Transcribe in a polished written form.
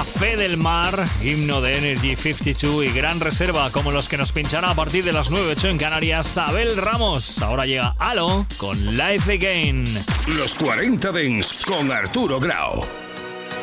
Fe del Mar, himno de Energy 52 y Gran Reserva, como los que nos pinchará a partir de las 9:08 en Canarias, Abel Ramos. Ahora llega Alo con Life Again. Los 40 Dents con Arturo Grau.